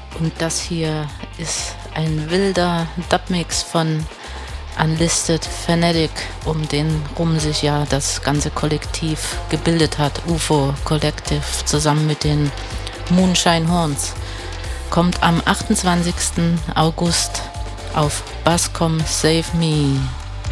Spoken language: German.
Und das hier ist ein wilder Dubmix von Unlisted Fanatic, um den rum sich ja das ganze Kollektiv gebildet hat. UFO Collective zusammen mit den Moonshine Horns. Kommt am 28. August auf Bascom Save Me.